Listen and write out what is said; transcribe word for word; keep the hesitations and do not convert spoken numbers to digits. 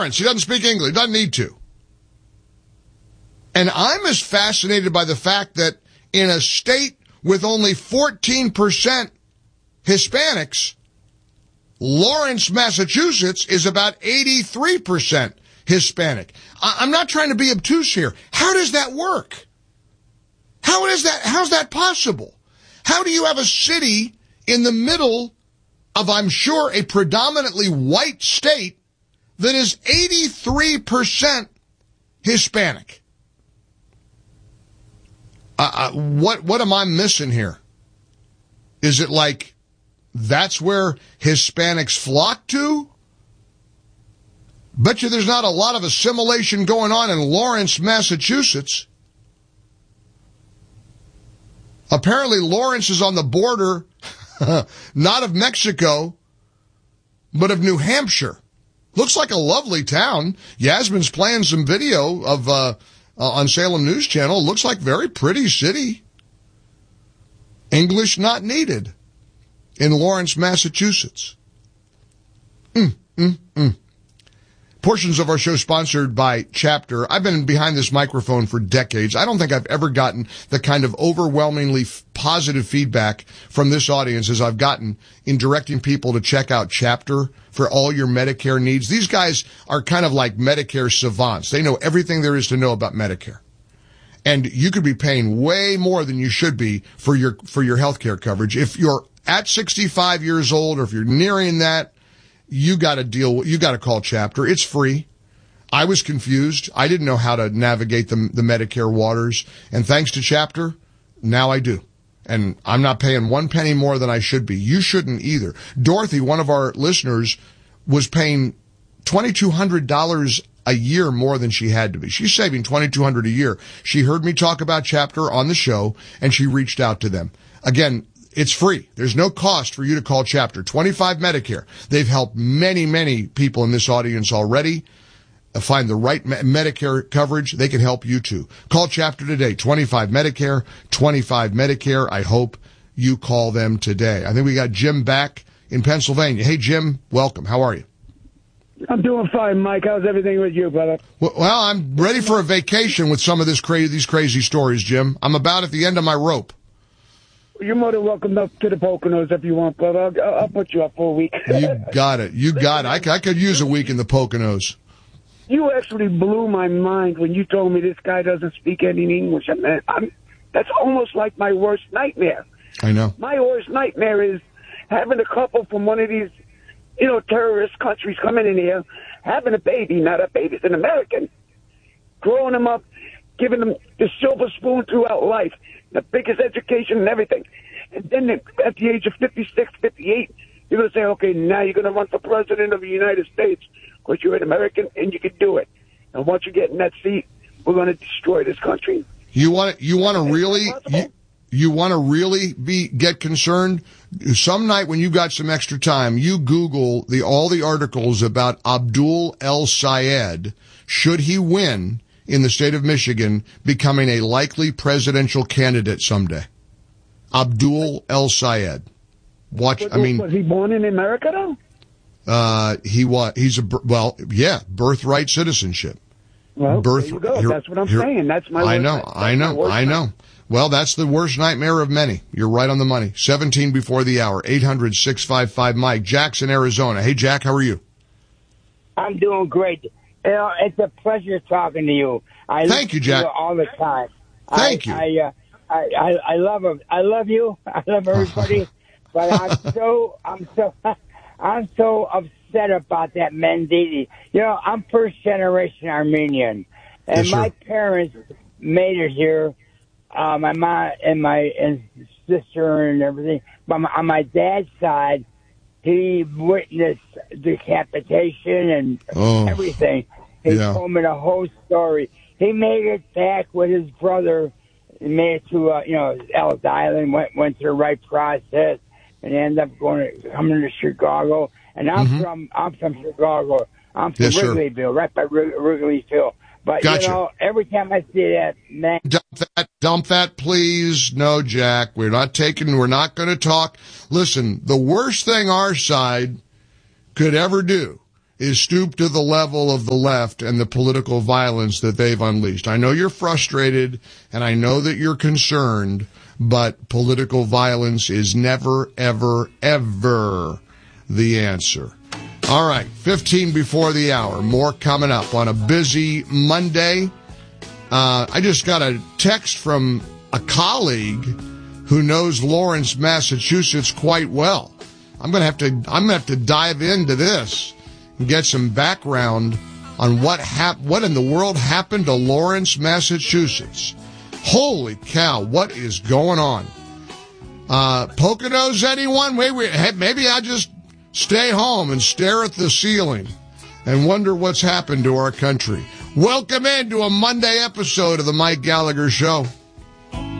Lawrence. He doesn't speak English. He doesn't need to. And I'm as fascinated by the fact that in a state with only fourteen percent Hispanics, Lawrence, Massachusetts is about eighty-three percent Hispanic. I- I'm not trying to be obtuse here. How does that work? How is that? How's that possible? How do you have a city in the middle of, I'm sure, a predominantly white state that is eighty-three percent Hispanic? Uh, uh, what what am I missing here? Is it like that's where Hispanics flock to? Bet you there's not a lot of assimilation going on in Lawrence, Massachusetts. Apparently Lawrence is on the border, not of Mexico, but of New Hampshire. Looks like a lovely town. Yasmin's playing some video of uh, uh on Salem News Channel. Looks like very pretty city. English not needed in Lawrence, Massachusetts. Mm, mm, mm. Portions of our show sponsored by Chapter. I've been behind this microphone for decades. I don't think I've ever gotten the kind of overwhelmingly f- positive feedback from this audience as I've gotten in directing people to check out Chapter for all your Medicare needs. These guys are kind of like Medicare savants. They know everything there is to know about Medicare. And you could be paying way more than you should be for your, for your healthcare coverage. If you're at sixty-five years old or if you're nearing that, you got to deal, you got to call Chapter. It's free. I was confused. I didn't know how to navigate the, the Medicare waters. And thanks to Chapter, now I do. And I'm not paying one penny more than I should be. You shouldn't either. Dorothy, one of our listeners, was paying twenty-two hundred dollars a year more than she had to be. She's saving twenty-two hundred dollars a year. She heard me talk about Chapter on the show, and she reached out to them. Again, it's free. There's no cost for you to call Chapter. twenty-five Medicare. They've helped many, many people in this audience already find the right me- Medicare coverage. They can help you too. Call Chapter today. twenty-five Medicare. twenty-five Medicare. I hope you call them today. I think we got Jim back in Pennsylvania. Hey, Jim, welcome. How are you? I'm doing fine, Mike. How's everything with you, brother? Well, well I'm ready for a vacation with some of this crazy, these crazy stories, Jim. I'm about at the end of my rope. You're more than welcome up to the Poconos if you want, brother. I'll, I'll put you up for a week. You got it. You got it. I, I could use a week in the Poconos. You actually blew my mind when you told me this guy doesn't speak any English. I mean, I'm, that's almost like my worst nightmare. I know. My worst nightmare is having a couple from one of these, you know, terrorist countries coming in here, having a baby, not a baby, it's an American, growing them up, giving them the silver spoon throughout life, the biggest education and everything. And then at the age of fifty-six, fifty-eight, you're going to say, okay, now you're going to run for president of the United States because you're an American and you can do it. And once you get in that seat, we're going to destroy this country. You want you want to really you, you want to really be get concerned? Some night when you've got some extra time, you Google the all the articles about Abdul El-Sayed, should he win in the state of Michigan, becoming a likely presidential candidate someday. Abdul El-Sayed. Watch, Was, I mean. Was he born in America, though? Uh, he was, he's a, well, yeah, birthright citizenship. Well, Birth, there you go. Here, that's what I'm here, saying. That's my I worst know, night. I know, I know. Night. Well, that's the worst nightmare of many. You're right on the money. seventeen before the hour. eight hundred, six five five, Mike. Jack's in Arizona. Hey, Jack, how are you? I'm doing great. You know, it's a pleasure talking to you. I Thank you, Jack. You all the time. Thank I, you. I, uh, I, I, I love him. I love you. I love everybody. But I'm so, I'm so, I'm so upset about that Mendici. You know, I'm first generation Armenian, and yes, my parents made it here. Uh, my mom and my and sister and everything. But my, on my dad's side, he witnessed decapitation and oh, everything. He yeah. told me the whole story. He made it back with his brother. He made it to, uh, you know, Ellis Island, went went through the right process, and ended up going to, coming to Chicago. And I'm mm-hmm. from I'm from Chicago. I'm from yes, Wrigleyville, sir. right by Wrig- Wrigleyville. But gotcha. you know, every time I see that, man, dump that, dump that, please. No, Jack, we're not taking. We're not going to talk. Listen, the worst thing our side could ever do is stooped to the level of the left and the political violence that they've unleashed. I know you're frustrated, and I know that you're concerned, but political violence is never, ever, ever the answer. All right, fifteen before the hour. More coming up on a busy Monday. Uh, I just got a text from a colleague who knows Lawrence, Massachusetts quite well. I'm going to have to, I'm going to have to dive into this and get some background on what hap- what in the world happened to Lawrence, Massachusetts. Holy cow, what is going on? Uh, Poconos, anyone? Wait, wait, hey, maybe I'll just stay home and stare at the ceiling and wonder what's happened to our country. Welcome into a Monday episode of the Mike Gallagher Show.